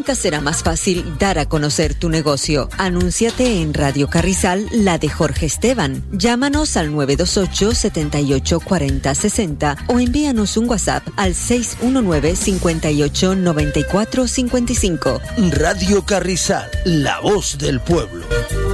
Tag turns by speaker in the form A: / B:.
A: Nunca será más fácil dar a conocer tu negocio. Anúnciate en Radio Carrizal, la de Jorge Esteban. Llámanos al 928 78 40 60 o envíanos un WhatsApp al 619 58 94 55.
B: Radio Carrizal, la voz del pueblo.